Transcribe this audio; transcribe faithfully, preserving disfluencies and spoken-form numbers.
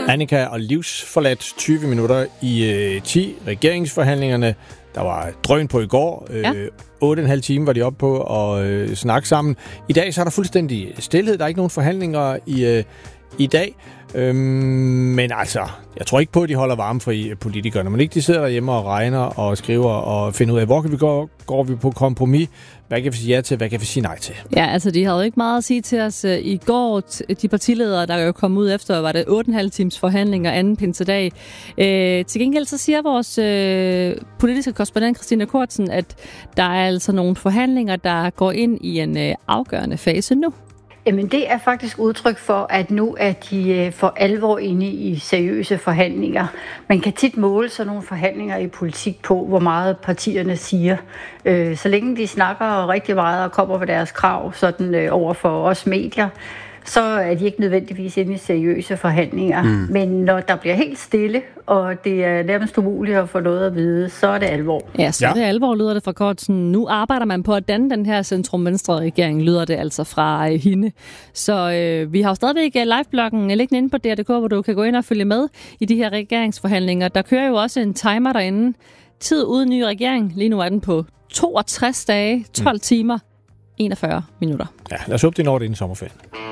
Annika og livsforladt tyve minutter i øh, ti. Regeringsforhandlingerne, der var drøn på i går. Øh, ja. otte og en halv time var de oppe på at øh, snakke sammen. I dag så er der fuldstændig stillhed. Der er ikke nogen forhandlinger i, øh, i dag. Øhm, men altså, jeg tror ikke på, at de holder varmefri, politikerne. Men ikke de sidder derhjemme og regner og skriver og finder ud af, hvor kan vi gå, går vi på kompromis? Hvad kan vi sige ja til? Hvad kan vi sige nej til? Ja, altså de havde jo ikke meget at sige til os uh, i går. De partiledere, der jo kom ud efter, var det otte og en halv times forhandlinger anden pinsedag. Uh, til gengæld så siger vores uh, politiske korrespondent Christina Kortsen, at der er altså nogle forhandlinger, der går ind i en uh, afgørende fase nu. Jamen det er faktisk udtryk for, at nu er de for alvor inde i seriøse forhandlinger. Man kan tit måle sådan nogle forhandlinger i politik på, hvor meget partierne siger. Så længe de snakker rigtig meget og kommer med deres krav sådan over for os medier, så er de ikke nødvendigvis inde i seriøse forhandlinger. Mm. Men når der bliver helt stille, og det er nærmest umuligt at få noget at vide, så er det alvor. Ja, så ja. er det alvor, lyder det fra Kortsen. Nu arbejder man på at danne den her centrum-venstre-regering, lyder det altså fra øh, hende. Så øh, vi har jo stadigvæk live-bloggen liggende inde på D R punktum d k, hvor du kan gå ind og følge med i de her regeringsforhandlinger. Der kører jo også en timer derinde. Tid uden ny regering. Lige nu er den på toogtres dage, tolv mm. timer, enogfyrre minutter. Ja, lad os håbe, det når det inden sommerferien.